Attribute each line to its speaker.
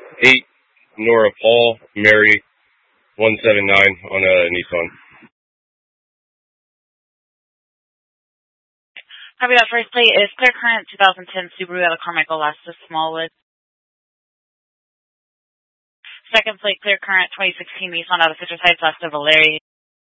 Speaker 1: 8 Nora Paul Mary 179 on a Nissan.
Speaker 2: Copy that. First plate is Clear Current 2010 Subaru out of Carmichael, Alaska, Smallwood. Second plate Clear Current 2016 Nissan out of Citrus Heights, Alaska, Valeri.